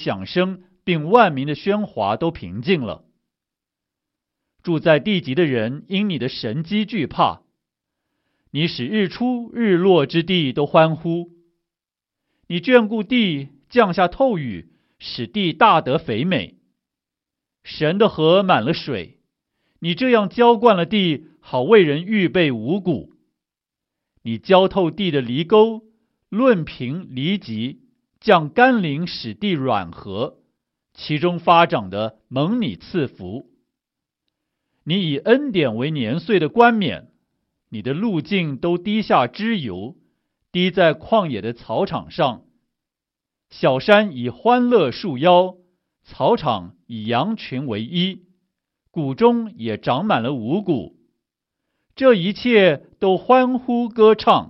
响声，并万民的喧哗都平静了。住在地极的人因你的神迹惧怕，你使日出日落之地都欢呼。你眷顾地，降下透雨，使地大得肥美。神的河满了水，你这样浇灌了地，好为人预备五谷。你浇透地的犁沟，论平犁脊，降甘霖使地软和，其中发长的蒙你赐福。你以恩典为年岁的冠冕，你的路径都滴下脂油，滴在旷野的草场上。小山以欢乐束腰，草场以羊群为衣，谷中也长满了五谷。这一切都欢呼歌唱。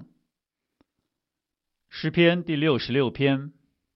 诗篇第66篇。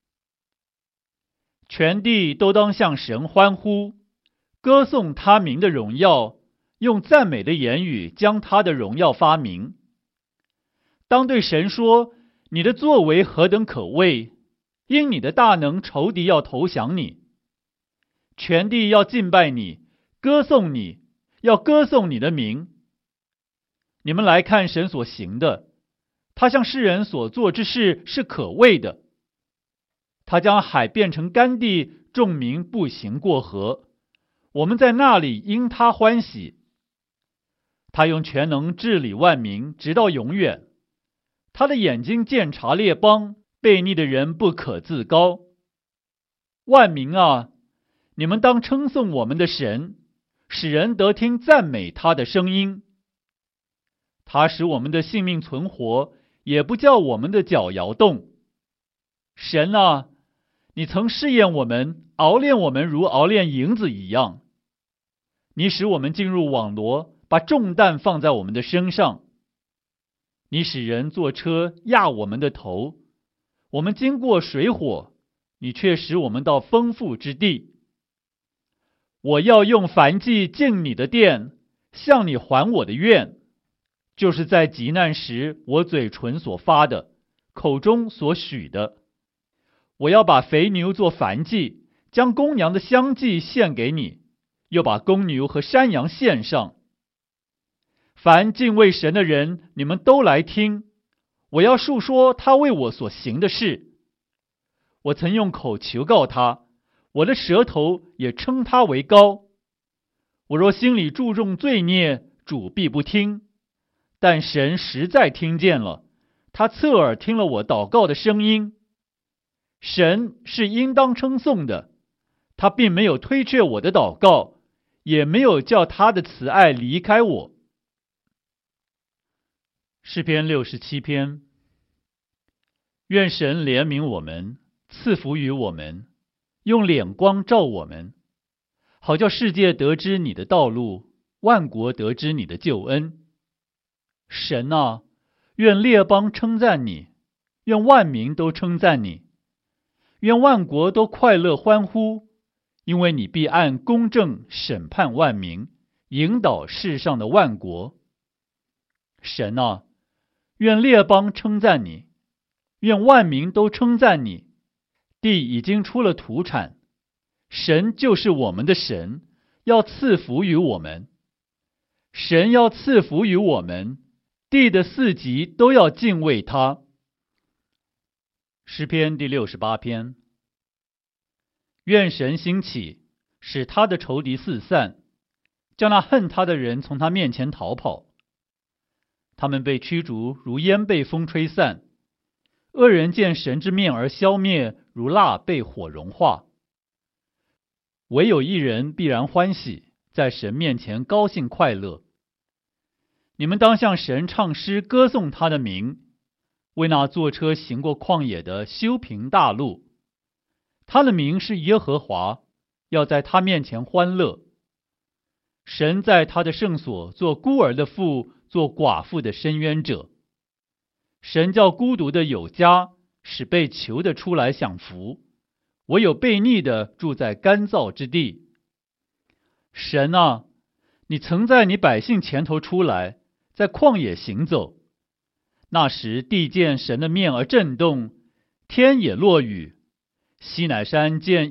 全地都当向神欢呼，歌颂他名的荣耀，用赞美的言语将他的荣耀发明。当对神说，你的作为何等可畏，因你的大能，仇敌要投降你。全地要敬拜你，歌颂你，要歌颂你的名。你们来看神所行的，他向世人所做之事是可畏的。他将海变成干地，众民步行过河，我们在那里因他欢喜。他用全能治理万民，直到永远。他的眼睛鉴察列邦，悖逆的人不可自高。万民啊，你们当称颂我们的神，使人得听赞美他的声音。他使我们的性命存活，也不叫我们的脚摇动。神啊，你曾试验我们，熬炼我们如熬炼银子一样。你使我们进入网罗，把重担放在我们的身上。你使人坐车压我们的头，我们经过水火，你却使我们到丰富之地。我要用燔祭进你的殿，向你还我的愿，就是在急难时我嘴唇所发的，口中所许的。我要把肥牛做燔祭，将公羊的香祭献给你，又把公牛和山羊献上。凡敬畏神的人，你们都来听，我要述说他为我所行的事。我曾用口求告他，我的舌头也称他为高。我若心里注重罪孽，主必不听。但神实在听见了，他侧耳听了我祷告的声音。神是应当称颂的，他并没有推却我的祷告，也没有叫他的慈爱离开我。诗篇67篇。愿神怜悯我们，赐福于我们，用脸光照我们，好叫世界得知你的道路，万国得知你的救恩。神啊，愿列邦称赞你，愿万民都称赞你，愿万国都快乐欢呼，因为你必按公正审判万民，引导世上的万国。神啊，愿列邦称赞你，愿万民都称赞你。地已经出了土产，神就是我们的神，要赐福于我们。神要赐福于我们，地的四极都要敬畏他。诗篇第68篇。愿神兴起，使他的仇敌四散，叫那恨他的人从他面前逃跑。他们被驱逐，如烟被风吹散；恶人见神之面而消灭，如蜡被火融化。唯有一人必然欢喜，在神面前高兴快乐。你们当向神唱诗，歌颂他的名，为那坐车行过旷野的修平大路。他的名是耶和华，要在他面前欢乐。神在他的圣所做孤儿的父，做寡妇的伸冤者。神叫孤独的有家，使被囚的出来享福，唯有悖逆的住在干燥之地。神啊，你曾在你百姓前头出来，在旷野行走。那时地见神的面而震动，天也落雨，西乃山见